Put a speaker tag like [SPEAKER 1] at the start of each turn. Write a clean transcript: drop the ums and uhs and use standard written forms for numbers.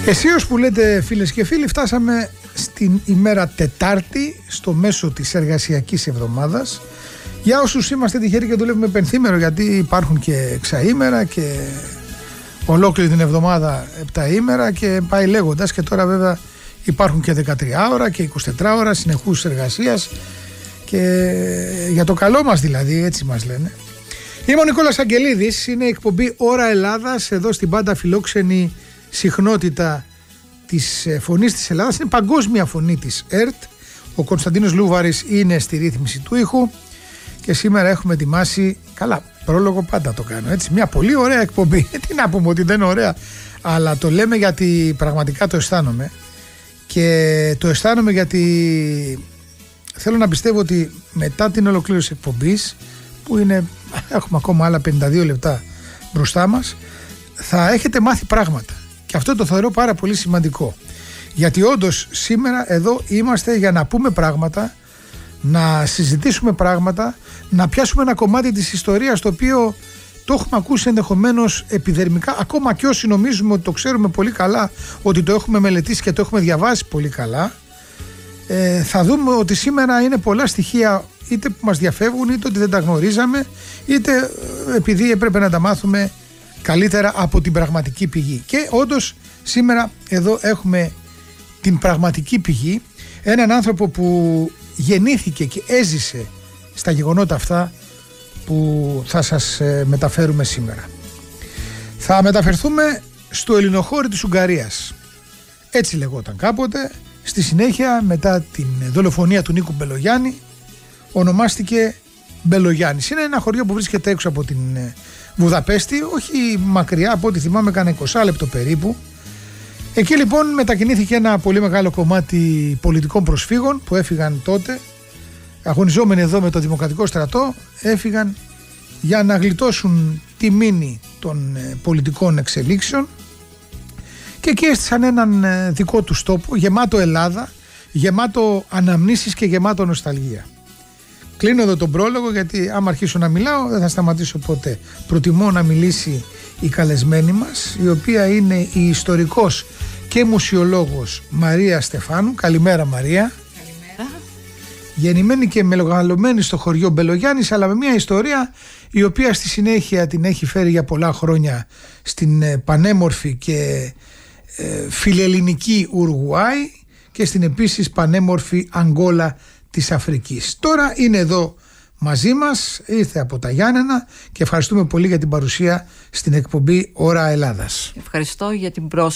[SPEAKER 1] Εσείς που λέτε, φίλες και φίλοι, φτάσαμε στην ημέρα Τετάρτη, στο μέσο της εργασιακής εβδομάδας. Για όσους είμαστε τυχεροί και δουλεύουμε πενθήμερο, γιατί υπάρχουν και εξαήμερα και ολόκληρη την εβδομάδα επταήμερα και πάει λέγοντας, και τώρα βέβαια υπάρχουν και 13 ώρα και 24 ώρα συνεχούς εργασίας, και για το καλό μας δηλαδή, έτσι μας λένε. Είμαι ο Νικόλας Αγγελίδης, είναι η εκπομπή Ώρα Ελλάδας εδώ στην πάντα φιλόξενη συχνότητα της Φωνής της Ελλάδας. Είναι παγκόσμια φωνή της ΕΡΤ. Ο Κωνσταντίνος Λούβαρης είναι στη ρύθμιση του ήχου και σήμερα έχουμε ετοιμάσει, καλά, πρόλογο πάντα το κάνω έτσι, μια πολύ ωραία εκπομπή. Τι να πούμε ότι δεν είναι ωραία, αλλά το λέμε γιατί πραγματικά το αισθάνομαι, και το αισθάνομαι γιατί θέλω να πιστεύω ότι μετά την ολοκλήρωση εκπομπής, που είναι, έχουμε ακόμα άλλα 52 λεπτά μπροστά μας, θα έχετε μάθει πράγματα. Και αυτό το θεωρώ πάρα πολύ σημαντικό. Γιατί όντως σήμερα εδώ είμαστε για να πούμε πράγματα, να συζητήσουμε πράγματα, να πιάσουμε ένα κομμάτι της ιστορίας το οποίο το έχουμε ακούσει ενδεχομένως επιδερμικά, ακόμα και όσοι νομίζουμε ότι το ξέρουμε πολύ καλά, ότι το έχουμε μελετήσει και το έχουμε διαβάσει πολύ καλά. Θα δούμε ότι σήμερα είναι πολλά στοιχεία, είτε που μας διαφεύγουν, είτε ότι δεν τα γνωρίζαμε, είτε επειδή έπρεπε να τα μάθουμε καλύτερα από την πραγματική πηγή. Και όντως σήμερα εδώ έχουμε την πραγματική πηγή, έναν άνθρωπο που γεννήθηκε και έζησε στα γεγονότα αυτά που θα σας μεταφέρουμε σήμερα. Θα μεταφερθούμε στο ελληνοχώρι της Ουγγαρίας. Έτσι λεγόταν κάποτε. Στη συνέχεια, μετά την δολοφονία του Νίκου Μπελογιάννη, ονομάστηκε Μπελογιάννης. Είναι ένα χωριό που βρίσκεται έξω από την Βουδαπέστη, όχι μακριά, από ό,τι θυμάμαι κάνα 20 λεπτό περίπου. Εκεί λοιπόν μετακινήθηκε ένα πολύ μεγάλο κομμάτι πολιτικών προσφύγων που έφυγαν τότε, αγωνιζόμενοι εδώ με το Δημοκρατικό Στρατό, έφυγαν για να γλιτώσουν τη μήνη των πολιτικών εξελίξεων, και εκεί έστησαν έναν δικό τους τόπο, γεμάτο Ελλάδα, γεμάτο αναμνήσεις και γεμάτο νοσταλγία. Κλείνω εδώ τον πρόλογο, γιατί άμα αρχίσω να μιλάω δεν θα σταματήσω ποτέ. Προτιμώ να μιλήσει η καλεσμένη μας, η οποία είναι η ιστορικός και μουσιολόγος Μαρία Στεφάνου. Καλημέρα, Μαρία.
[SPEAKER 2] Καλημέρα.
[SPEAKER 1] Γεννημένη και μεγαλωμένη στο χωριό Μπελογιάννης, αλλά με μια ιστορία η οποία στη συνέχεια την έχει φέρει για πολλά χρόνια στην πανέμορφη και φιλελληνική Ουρουγουάη και στην επίσης πανέμορφη Αγγόλα της Αφρικής. Τώρα είναι εδώ μαζί μας, ήρθε από τα Γιάννενα και ευχαριστούμε πολύ για την παρουσία στην εκπομπή Ώρα Ελλάδας.
[SPEAKER 2] Ευχαριστώ για την πρόσκληση.